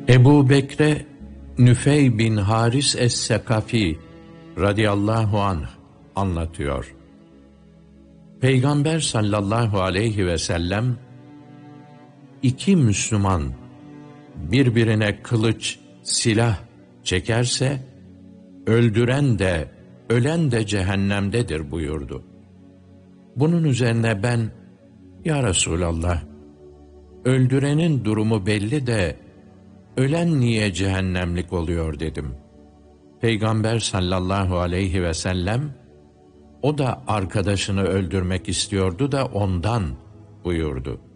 Ebu Bekre Nüfey bin Haris es-Sekafi radıyallahu anh anlatıyor. Peygamber sallallahu aleyhi ve sellem, iki Müslüman birbirine kılıç, silah çekerse, öldüren de, ölen de cehennemdedir buyurdu. Bunun üzerine ben, ya Resulallah, öldürenin durumu belli de, ölen niye cehennemlik oluyor dedim. Peygamber sallallahu aleyhi ve sellem, o da arkadaşını öldürmek istiyordu da ondan buyurdu.